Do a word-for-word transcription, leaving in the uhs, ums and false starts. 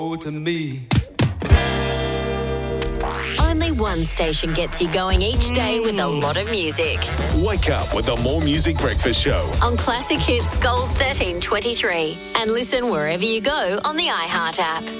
to me. Only one station gets you going each day with a lot of music. Wake up with the More Music Breakfast Show on Classic Hits Gold thirteen twenty-three. And listen wherever you go on the iHeart app.